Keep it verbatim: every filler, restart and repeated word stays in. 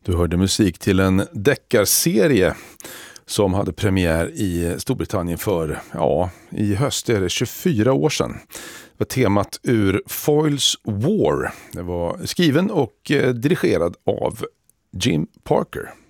Du hörde musik till en deckarserie som hade premiär i Storbritannien för, ja, i höst är det tjugofyra år sedan. Det var temat ur Foyles War. Det var skriven och eh, dirigerad av Jim Parker.